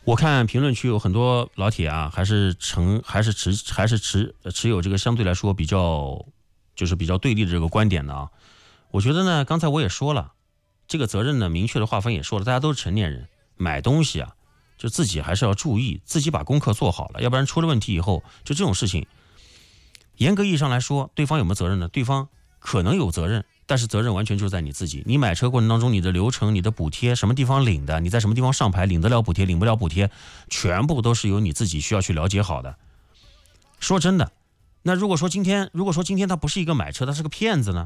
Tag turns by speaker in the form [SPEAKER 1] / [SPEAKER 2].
[SPEAKER 1] 我看评论区有很多老铁啊，还是持有这个相对来说比较对立的这个观点的啊。我觉得呢，刚才我也说了，这个责任呢明确的划分也说了，大家都是成年人，买东西啊，就自己还是要注意，自己把功课做好了，要不然出了问题以后，就这种事情，严格意义上来说，对方有没有责任呢？对方可能有责任，但是责任完全就在你自己。你买车过程当中，你的流程、你的补贴，什么地方领的，你在什么地方上牌，领得了补贴，领不了补贴，全部都是由你自己需要去了解好的。说真的，那如果说今天他不是一个买车，他是个骗子呢？